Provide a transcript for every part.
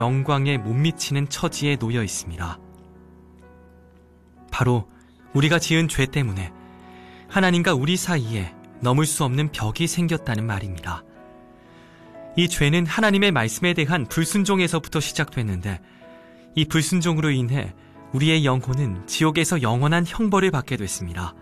영광에 못 미치는 처지에 놓여 있습니다. 바로 우리가 지은 죄 때문에 하나님과 우리 사이에 넘을 수 없는 벽이 생겼다는 말입니다. 이 죄는 하나님의 말씀에 대한 불순종에서부터 시작됐는데, 이 불순종으로 인해 우리의 영혼은 지옥에서 영원한 형벌을 받게 됐습니다.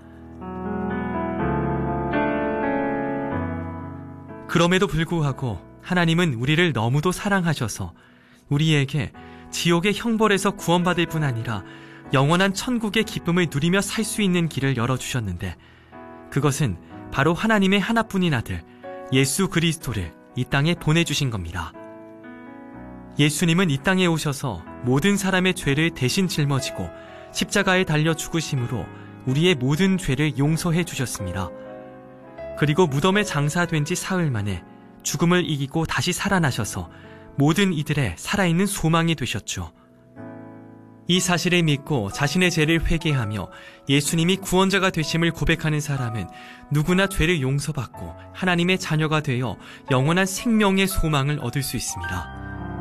그럼에도 불구하고 하나님은 우리를 너무도 사랑하셔서 우리에게 지옥의 형벌에서 구원받을 뿐 아니라 영원한 천국의 기쁨을 누리며 살 수 있는 길을 열어주셨는데, 그것은 바로 하나님의 하나뿐인 아들 예수 그리스도를 이 땅에 보내주신 겁니다. 예수님은 이 땅에 오셔서 모든 사람의 죄를 대신 짊어지고 십자가에 달려 죽으심으로 우리의 모든 죄를 용서해 주셨습니다. 그리고 무덤에 장사된 지 사흘 만에 죽음을 이기고 다시 살아나셔서 모든 이들의 살아있는 소망이 되셨죠. 이 사실을 믿고 자신의 죄를 회개하며 예수님이 구원자가 되심을 고백하는 사람은 누구나 죄를 용서받고 하나님의 자녀가 되어 영원한 생명의 소망을 얻을 수 있습니다.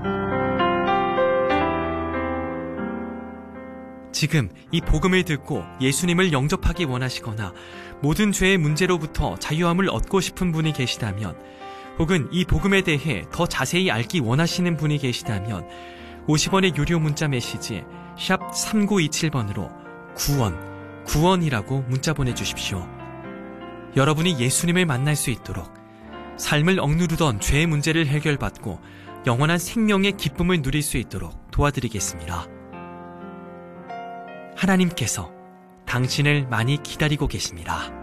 지금 이 복음을 듣고 예수님을 영접하기 원하시거나 모든 죄의 문제로부터 자유함을 얻고 싶은 분이 계시다면, 혹은 이 복음에 대해 더 자세히 알기 원하시는 분이 계시다면 50원의 유료 문자 메시지 샵 3927번으로 구원이라고 문자 보내주십시오. 여러분이 예수님을 만날 수 있도록, 삶을 억누르던 죄의 문제를 해결받고 영원한 생명의 기쁨을 누릴 수 있도록 도와드리겠습니다. 하나님께서 당신을 많이 기다리고 계십니다.